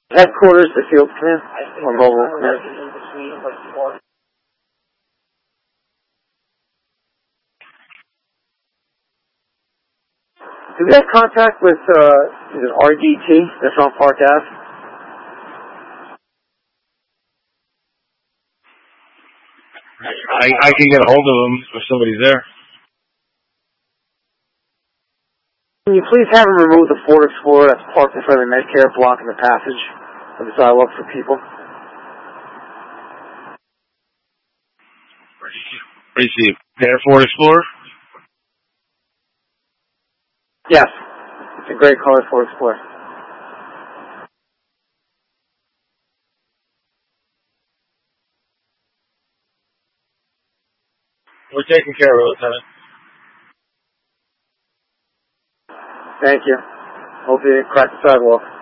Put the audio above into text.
Headquarters, the field command, or mobile command. Do we have contact with, is it RDT, that's on Park Ave? I can get a hold of them if somebody's there. Can you please have him remove the Ford Explorer that's parked in front of the Medicare, blocking the passage of the sidewalk for people? What do you see? Air Ford Explorer? Yes. It's a great color Ford Explorer. We're taking care of it, Lieutenant. Thank you. Hope you didn't crack the sidewalk.